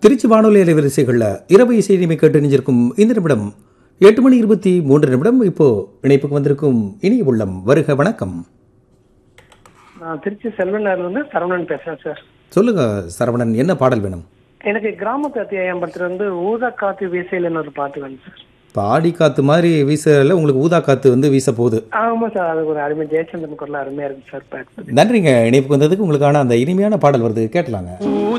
திருச்சி வானொலி அலைவரிசைகளில் இரவு இசை இனிமை கேட்டு நினைஞ்சிருக்கும் இந்த நிமிடம் 8:23 இப்போ இணைப்புக்கு வந்திருக்கும் இனிய உள்ளம் வருக வணக்கம். நான் திருச்சி செல்வனார்ல இருந்து சரவணன் பேசுறேன் சார். சொல்லுங்க சரவணன், என்ன பாடல் வேணும்? எனக்கு கிராமத்து அத்தியாயம் படத்துல இருந்து ஊதா காத்து வீசையிலன்னு ஒரு பாட்டு வேணும் சார். பாடி காத்து மாதிரி வீசல, உங்களுக்கு ஊதா காத்து வீச போகுது. ஆமா சார், அது ஒரு அருமை ஜெயச்சந்திரன் குரல் அருமையா இருக்கு சார். நன்றிங்க இணைப்புக்கு வந்ததுக்கு. உங்களுக்கான அந்த இனிமையான பாடல் வருது, கேட்டலாங்க.